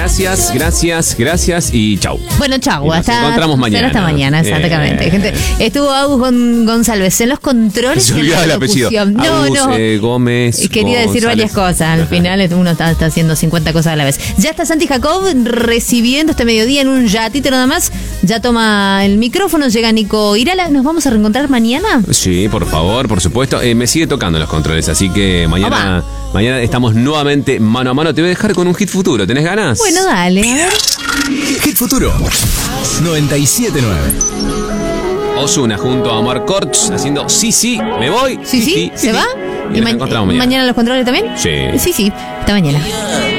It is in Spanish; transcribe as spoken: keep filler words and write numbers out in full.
Gracias, gracias, gracias y chau. Bueno, chau. Y nos hasta, encontramos mañana. Hasta mañana, exactamente. Eh. Gente, estuvo Agus Gon- González en los controles. Se y en olvidaba la el apellido. locución. No, Agus, no. eh, Gómez. Quería decir González. varias cosas. Al final uno está, está haciendo cincuenta cosas a la vez. Ya está Santi Jacob recibiendo este mediodía en un yatito nada más. Ya toma el micrófono, llega Nico Irala. ¿Nos vamos a reencontrar mañana? Sí, por favor, por supuesto. Eh, me sigue tocando los controles, así que mañana, mañana estamos nuevamente mano a mano. Te voy a dejar con un hit futuro. ¿Tenés ganas? Bueno, dale. A ver. Hit Futuro noventa y siete punto nueve. Ozuna junto a Omar Kortz haciendo sí, sí, me voy. Sí, sí, ¿se va? Y nos encontramos mañana. ¿Mañana los controles también? Sí. Sí, sí. Hasta mañana.